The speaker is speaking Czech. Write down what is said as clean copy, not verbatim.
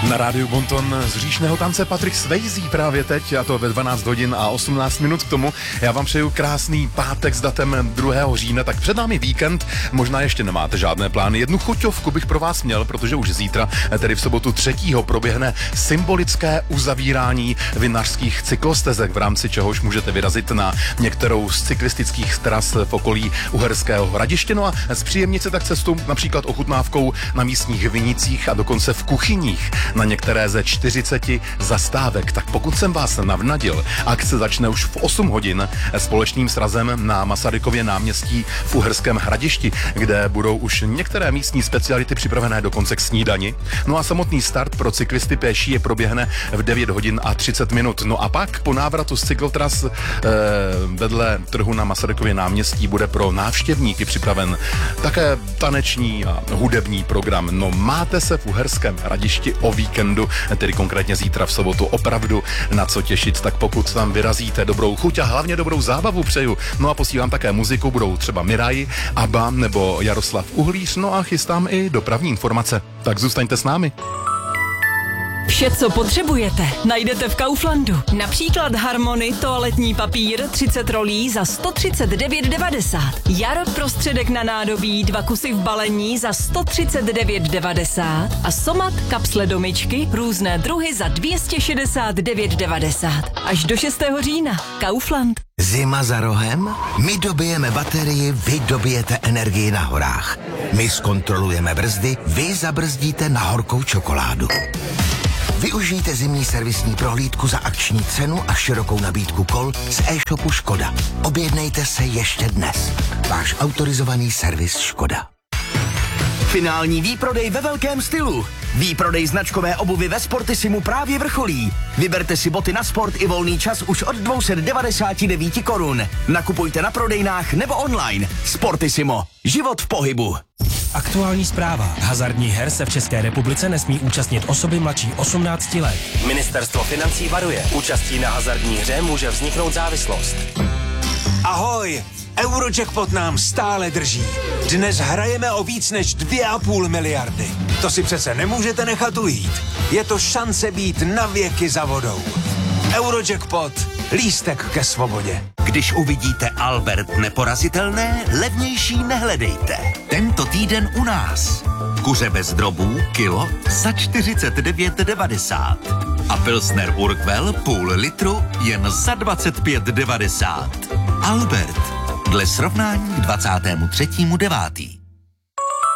Na rádiu Bonton z Říšného tance Patrick Swayze právě teď, a to ve 12 hodin a 18 minut k tomu. Já vám přeju krásný pátek s datem 2. října, tak před námi víkend, možná ještě nemáte žádné plány. Jednu chuťovku bych pro vás měl, protože už zítra, tedy v sobotu 3. proběhne symbolické uzavírání vinařských cyklostezek, v rámci čehož můžete vyrazit na některou z cyklistických tras v okolí Uherského Hradiště, no a zpříjemnit se tak cestou například ochutnávkou na místních vinicích a dokonce v kuchyních na některé ze 40 zastávek. Tak pokud jsem vás navnadil, akce začne už v 8 hodin společným srazem na Masarykově náměstí v Uherském Hradišti, kde budou už některé místní speciality připravené dokonce k snídani. No a samotný start pro cyklisty péší je proběhne v 9 hodin a 30 minut. No a pak po návratu z cyklotras vedle trhu na Masarykově náměstí bude pro návštěvníky připraven také taneční a hudební program. No máte se v Uherském Hradišti o víkendu, tedy konkrétně zítra v sobotu, opravdu na co těšit, tak pokud tam vyrazíte, dobrou chuť a hlavně dobrou zábavu přeju. No a posílám také muziku, budou třeba Miraj, Abba nebo Jaroslav Uhlíř, no a chystám i dopravní informace. Tak zůstaňte s námi. Vše, co potřebujete, najdete v Kauflandu. Například Harmony toaletní papír 30 rolí za 139,90. Jar prostředek na nádobí 2 kusy v balení za 139,90 a Somat kapsle do myčky různé druhy za 269,90. Až do 6. října. Kaufland. Zima za rohem? My dobijeme baterii, vy dobijete energii na horách. My zkontrolujeme brzdy, vy zabrzdíte na horkou čokoládu. Využijte zimní servisní prohlídku za akční cenu a širokou nabídku kol z e-shopu Škoda. Objednejte se ještě dnes. Váš autorizovaný servis Škoda. Finální výprodej ve velkém stylu. Výprodej značkové obuvy ve Sportissimu právě vrcholí. Vyberte si boty na sport i volný čas už od 299 korun. Nakupujte na prodejnách nebo online. Sportissimo. Život v pohybu. Aktuální zpráva. Hazardních her se v České republice nesmí účastnit osoby mladší 18 let. Ministerstvo financí varuje. Účastí na hazardní hře může vzniknout závislost. Ahoj! Eurojackpot nám stále drží. Dnes hrajeme o víc než 2,5 miliardy. To si přece nemůžete nechat ujít. Je to šance být na věky za vodou. Eurojackpot. Lístek ke svobodě. Když uvidíte Albert neporazitelné, levnější nehledejte. Tento týden u nás. Kuře bez drobů, kilo za 49,90. A Pilsner Urquell půl litru jen za 25,90. Albert. Dle srovnání k 23.9.